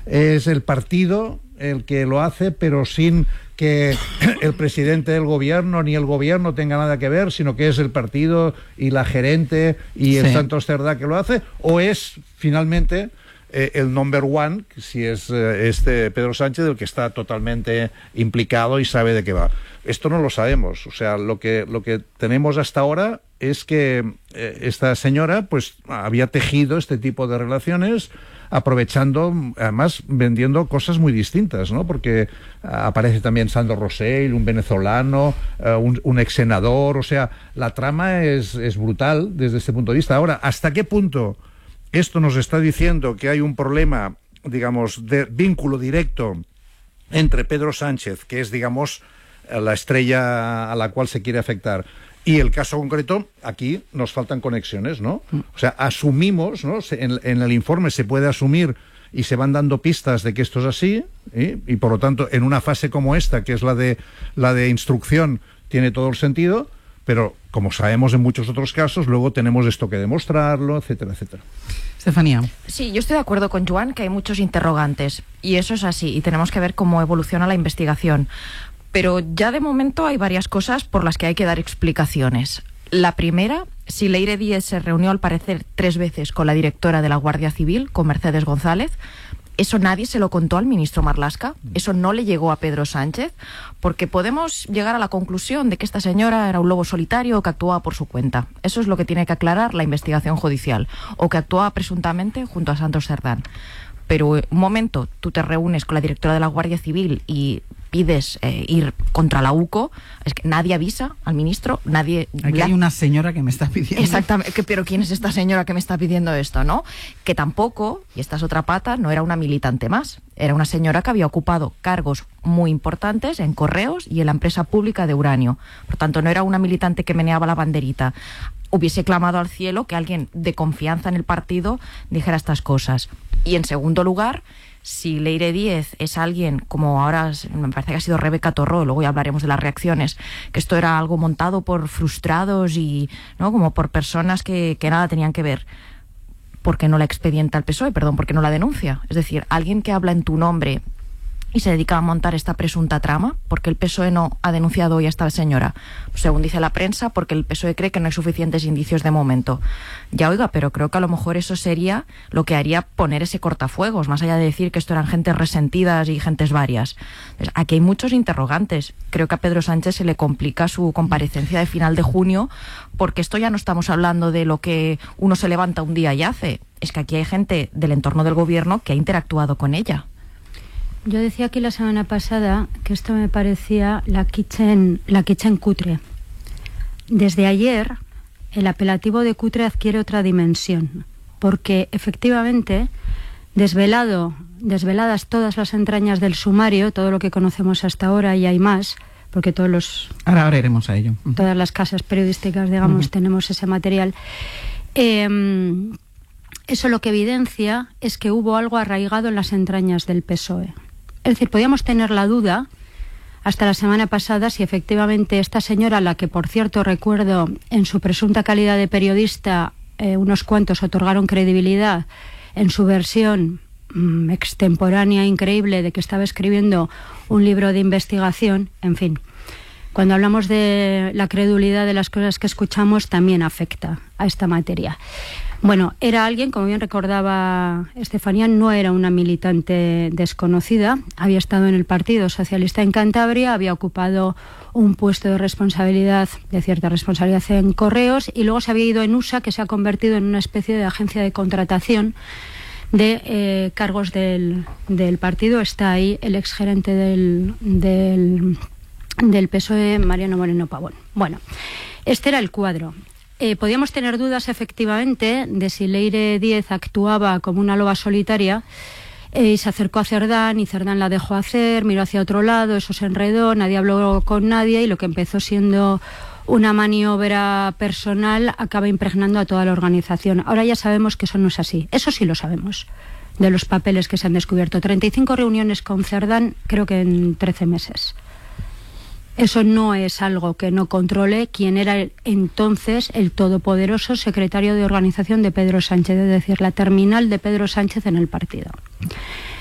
es el partido el que lo hace, pero sin que el presidente del gobierno ni el gobierno tenga nada que ver, sino que es el partido y la gerente y el Santos Cerdá que lo hace, o es finalmente el number one, si es este Pedro Sánchez, el que está totalmente implicado y sabe de qué va. Esto no lo sabemos. O sea, lo que tenemos hasta ahora es que esta señora pues había tejido este tipo de relaciones aprovechando, además vendiendo cosas muy distintas, ¿no? Porque aparece también Sandro Rosell, un venezolano, un ex senador. O sea, la trama es brutal desde este punto de vista. Ahora, ¿hasta qué punto esto nos está diciendo que hay un problema, digamos, de vínculo directo entre Pedro Sánchez, que es, digamos, la estrella a la cual se quiere afectar, y el caso concreto? Aquí nos faltan conexiones, ¿no? O sea, asumimos, ¿no? En el informe se puede asumir y se van dando pistas de que esto es así, y por lo tanto, en una fase como esta, que es la de instrucción, tiene todo el sentido, pero como sabemos en muchos otros casos, luego tenemos esto que demostrarlo, etcétera, etcétera. Estefanía. Sí, yo estoy de acuerdo con Joan que hay muchos interrogantes, y eso es así, y tenemos que ver cómo evoluciona la investigación. Pero ya de momento hay varias cosas por las que hay que dar explicaciones. La primera, si Leire Díez se reunió al parecer 3 veces con la directora de la Guardia Civil, con Mercedes González, eso nadie se lo contó al ministro Marlaska, eso no le llegó a Pedro Sánchez, porque podemos llegar a la conclusión de que esta señora era un lobo solitario o que actuaba por su cuenta. Eso es lo que tiene que aclarar la investigación judicial, o que actuaba presuntamente junto a Santos Cerdán. Pero un momento, tú te reúnes con la directora de la Guardia Civil y pides ir contra la UCO, es que nadie avisa al ministro, nadie... Aquí hay una señora que me está pidiendo... Exactamente, pero ¿quién es esta señora que me está pidiendo esto, no? Que tampoco, y esta es otra pata, no era una militante más, era una señora que había ocupado cargos muy importantes en Correos y en la empresa pública de uranio. Por tanto, no era una militante que meneaba la banderita. Hubiese clamado al cielo que alguien de confianza en el partido dijera estas cosas. Y en segundo lugar, si Leire Díez es alguien, como ahora me parece que ha sido Rebeca Torró, luego ya hablaremos de las reacciones, que esto era algo montado por frustrados y no como por personas que nada tenían que ver, ¿por qué no la expedienta al PSOE? Perdón, ¿por qué no la denuncia? Es decir, alguien que habla en tu nombre y se dedica a montar esta presunta trama, porque el PSOE no ha denunciado hoy a esta señora, pues según dice la prensa, porque el PSOE cree que no hay suficientes indicios de momento. Ya oiga, pero creo que a lo mejor eso sería lo que haría poner ese cortafuegos, más allá de decir que esto eran gentes resentidas y gentes varias. Pues aquí hay muchos interrogantes. Creo que a Pedro Sánchez se le complica su comparecencia de final de junio, porque esto ya no estamos hablando de lo que uno se levanta un día y hace, es que aquí hay gente del entorno del gobierno que ha interactuado con ella. Yo decía aquí la semana pasada que esto me parecía la kitchen cutre. Desde ayer, el apelativo de cutre adquiere otra dimensión, porque efectivamente, desveladas todas las entrañas del sumario, todo lo que conocemos hasta ahora, y hay más, porque ahora iremos a ello. Todas las casas periodísticas, digamos, tenemos ese material. Eso lo que evidencia es que hubo algo arraigado en las entrañas del PSOE. Es decir, podíamos tener la duda hasta la semana pasada si efectivamente esta señora, la que por cierto recuerdo en su presunta calidad de periodista, unos cuantos otorgaron credibilidad en su versión extemporánea increíble de que estaba escribiendo un libro de investigación, en fin. Cuando hablamos de la credulidad de las cosas que escuchamos, también afecta a esta materia. Bueno, era alguien, como bien recordaba Estefanía, no era una militante desconocida, había estado en el Partido Socialista en Cantabria, había ocupado un puesto de responsabilidad, de cierta responsabilidad en Correos, y luego se había ido en USA, que se ha convertido en una especie de agencia de contratación de cargos del partido. Está ahí el exgerente del PSOE, Mariano Moreno Pavón. Bueno, este era el cuadro. Podíamos tener dudas efectivamente de si Leire Díez actuaba como una loba solitaria y se acercó a Cerdán y Cerdán la dejó hacer, miró hacia otro lado, eso se enredó, nadie habló con nadie y lo que empezó siendo una maniobra personal acaba impregnando a toda la organización. Ahora ya sabemos que eso no es así, eso sí lo sabemos, de los papeles que se han descubierto. 35 reuniones con Cerdán, creo que en 13 meses. Eso no es algo que no controle quien era entonces el todopoderoso secretario de organización de Pedro Sánchez, es decir, la terminal de Pedro Sánchez en el partido.